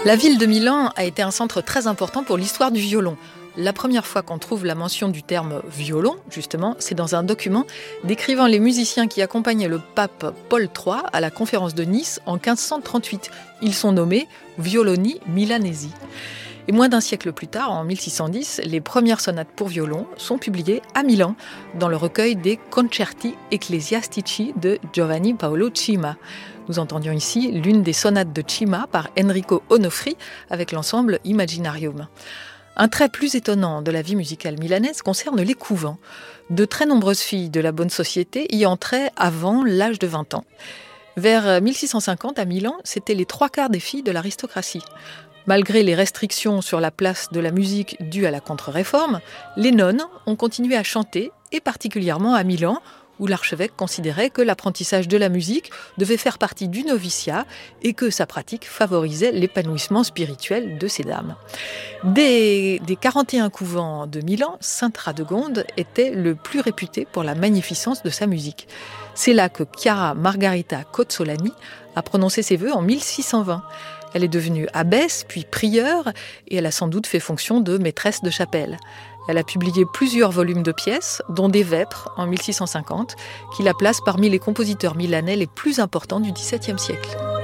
La ville de Milan a été un centre très important pour l'histoire du violon. La première fois qu'on trouve la mention du terme violon, justement, c'est dans un document décrivant les musiciens qui accompagnaient le pape Paul III à la conférence de Nice en 1538. Ils sont nommés Violoni Milanesi. Et moins d'un siècle plus tard, en 1610, les premières sonates pour violon sont publiées à Milan, dans le recueil des Concerti Ecclesiastici de Giovanni Paolo Cima. Nous entendions ici l'une des sonates de Cima par Enrico Onofri avec l'ensemble Imaginarium. Un trait plus étonnant de la vie musicale milanaise concerne les couvents. De très nombreuses filles de la bonne société y entraient avant l'âge de 20 ans. Vers 1650, à Milan, c'était les 3/4 des filles de l'aristocratie. Malgré les restrictions sur la place de la musique dues à la contre-réforme, les nonnes ont continué à chanter, et particulièrement à Milan, où l'archevêque considérait que l'apprentissage de la musique devait faire partie du noviciat et que sa pratique favorisait l'épanouissement spirituel de ces dames. Des 41 couvents de Milan, Sainte-Radegonde était le plus réputé pour la magnificence de sa musique. C'est là que Chiara Margherita Cozzolani a prononcé ses vœux en 1620. Elle est devenue abbesse, puis prieure, et elle a sans doute fait fonction de maîtresse de chapelle. Elle a publié plusieurs volumes de pièces, dont des Vêpres en 1650, qui la placent parmi les compositeurs milanais les plus importants du XVIIe siècle.